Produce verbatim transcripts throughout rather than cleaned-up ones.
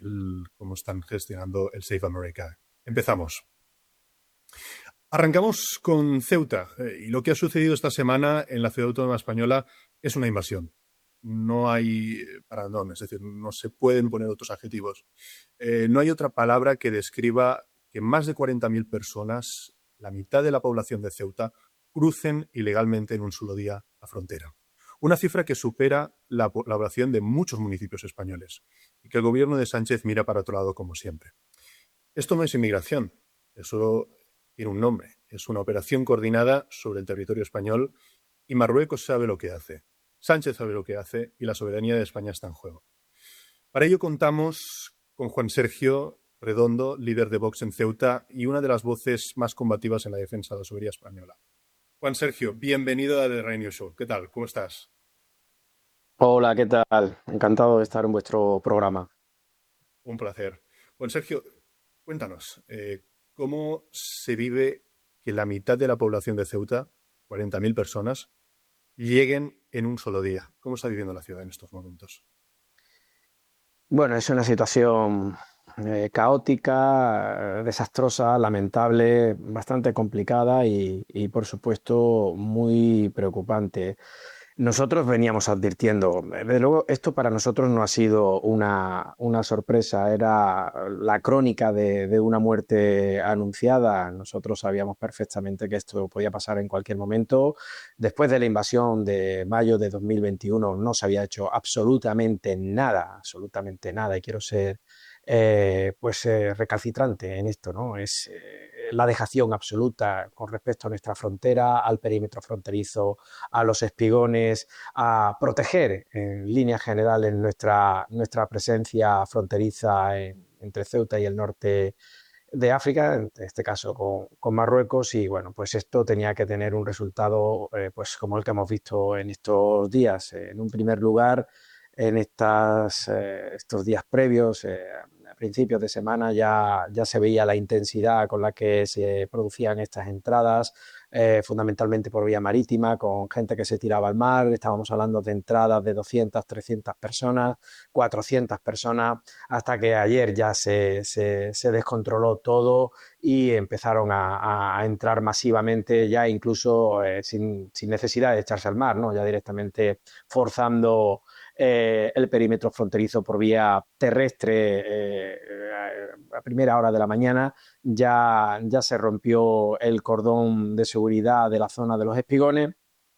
el, cómo están gestionando el Save America. Empezamos. Arrancamos con Ceuta eh, y lo que ha sucedido esta semana en la ciudad autónoma española es una invasión. No hay perdón, es decir, no se pueden poner otros adjetivos. Eh, no hay otra palabra que describa que más de cuarenta mil personas, la mitad de la población de Ceuta, crucen ilegalmente en un solo día la frontera. Una cifra que supera la población de muchos municipios españoles y que el gobierno de Sánchez mira para otro lado como siempre. Esto no es inmigración, eso tiene un nombre. Es una operación coordinada sobre el territorio español y Marruecos sabe lo que hace. Sánchez sabe lo que hace y la soberanía de España está en juego. Para ello contamos con Juan Sergio Redondo, líder de Vox en Ceuta y una de las voces más combativas en la defensa de la soberanía española. Juan Sergio, bienvenido a The Radio Show. ¿Qué tal? ¿Cómo estás? Hola, ¿qué tal? Encantado de estar en vuestro programa. Un placer. Juan Sergio, cuéntanos, eh, ¿cómo se vive que la mitad de la población de Ceuta, cuarenta mil personas, lleguen en un solo día? ¿Cómo está viviendo la ciudad en estos momentos? Bueno, es una situación eh, caótica, eh, desastrosa, lamentable, bastante complicada y, y, por supuesto, muy preocupante. Nosotros veníamos advirtiendo, desde luego esto para nosotros no ha sido una, una sorpresa, era la crónica de, de una muerte anunciada. Nosotros sabíamos perfectamente que esto podía pasar en cualquier momento. Después de la invasión de mayo de dos mil veintiuno no se había hecho absolutamente nada, absolutamente nada, y quiero ser eh, pues eh, recalcitrante en esto, ¿no? Es eh, la dejación absoluta con respecto a nuestra frontera, al perímetro fronterizo, a los espigones, a proteger en líneas generales nuestra, nuestra presencia fronteriza en, entre Ceuta y el norte de África, en este caso con, con Marruecos, y bueno, pues esto tenía que tener un resultado eh, pues como el que hemos visto en estos días. En un primer lugar, en estas, eh, estos días previos, eh, a principios de semana, ya, ya se veía la intensidad con la que se producían estas entradas, eh, fundamentalmente por vía marítima, con gente que se tiraba al mar. Estábamos hablando de entradas de doscientas, trescientas personas, cuatrocientas personas, hasta que ayer ya se, se, se descontroló todo y empezaron a, a entrar masivamente, ya incluso eh, sin, sin necesidad de echarse al mar, ¿no? Ya directamente forzando eh, el perímetro fronterizo por vía terrestre. Eh, a primera hora de la mañana ya, ya se rompió el cordón de seguridad de la zona de los espigones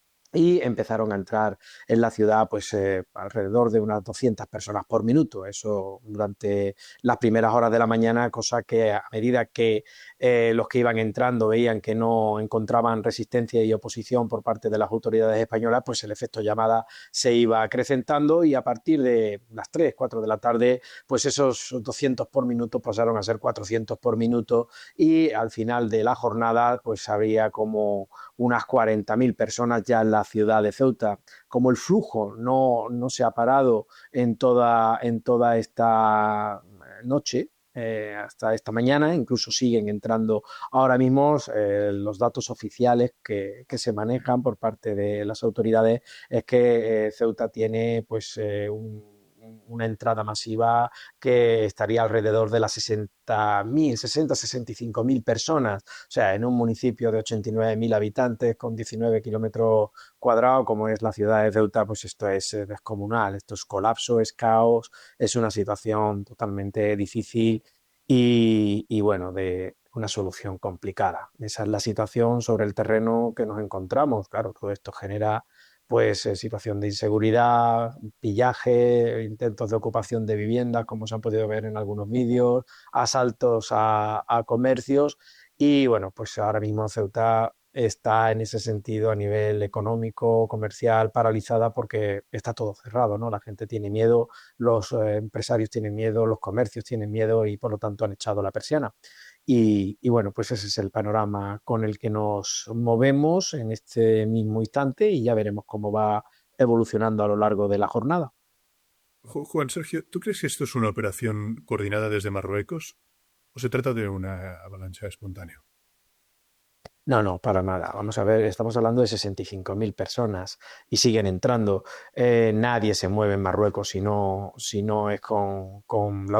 y empezaron a entrar en la ciudad pues eh, alrededor de unas doscientas personas por minuto, eso durante las primeras horas de la mañana, cosa que a medida que eh, los que iban entrando veían que no encontraban resistencia y oposición por parte de las autoridades españolas, pues el efecto llamada se iba acrecentando y a partir de las tres, cuatro de la tarde, pues esos doscientos por minuto pasaron a ser cuatrocientos por minuto y al final de la jornada pues había como unas cuarenta mil personas ya en la ciudad de Ceuta. Como el flujo no, no se ha parado en toda, en toda esta noche, eh, hasta esta mañana, incluso siguen entrando ahora mismo. Eh, los datos oficiales que, que, se manejan por parte de las autoridades es que eh, Ceuta tiene pues eh, un una entrada masiva que estaría alrededor de las sesenta mil, sesenta, sesenta y cinco mil personas, o sea, en un municipio de ochenta y nueve mil habitantes con diecinueve kilómetros cuadrados como es la ciudad de Ceuta, pues esto es eh, descomunal, esto es colapso, es caos, es una situación totalmente difícil y, y bueno, de una solución complicada. Esa es la situación sobre el terreno que nos encontramos. Claro, todo esto genera pues eh, situación de inseguridad, pillaje, intentos de ocupación de viviendas, como se han podido ver en algunos vídeos, asaltos a, a comercios y bueno, pues ahora mismo Ceuta está en ese sentido a nivel económico, comercial, paralizada porque está todo cerrado, ¿no? La gente tiene miedo, los eh, empresarios tienen miedo, los comercios tienen miedo y por lo tanto han echado la persiana. Y, y, bueno, pues ese es el panorama con el que nos movemos en este mismo instante y ya veremos cómo va evolucionando a lo largo de la jornada. Juan Sergio, ¿tú crees que esto es una operación coordinada desde Marruecos o se trata de una avalancha espontánea? No, no, para nada. Vamos a ver, estamos hablando de sesenta y cinco mil personas y siguen entrando. Eh, nadie se mueve en Marruecos si no, si no es con, con la